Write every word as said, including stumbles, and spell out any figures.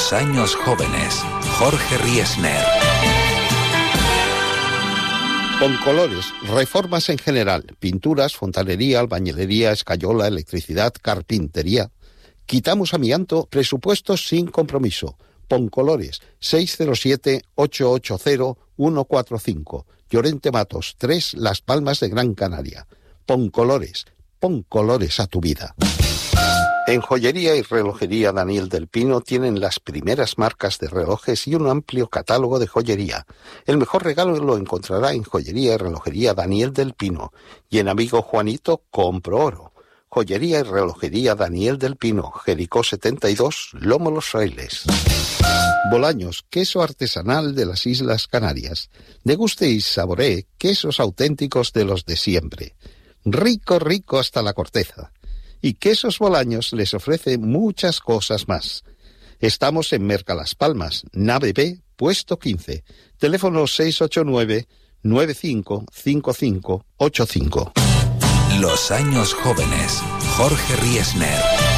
Los años jóvenes. Jorge Riesner. Poncolores, reformas en general, pinturas, fontanería, albañilería, escayola, electricidad, carpintería. Quitamos amianto, presupuestos sin compromiso. Poncolores, seis cero siete, ocho ocho cero, uno cuatro cinco. Llorente Matos, tres, Las Palmas de Gran Canaria. Poncolores, pon colores a tu vida. En Joyería y Relojería Daniel del Pino tienen las primeras marcas de relojes y un amplio catálogo de joyería. El mejor regalo lo encontrará en Joyería y Relojería Daniel del Pino. Y en Amigo Juanito, compro oro. Joyería y Relojería Daniel del Pino, Jericó setenta y dos, Lomo Los Frailes. Bolaños, queso artesanal de las Islas Canarias. Deguste y saboree quesos auténticos de los de siempre. Rico, rico hasta la corteza. Y Quesos Bolaños les ofrece muchas cosas más. Estamos en Merca Las Palmas, nave B, puesto quince. Teléfono seis ocho nueve, nueve cinco cinco cinco ocho cinco. Los años jóvenes. Jorge Riesner.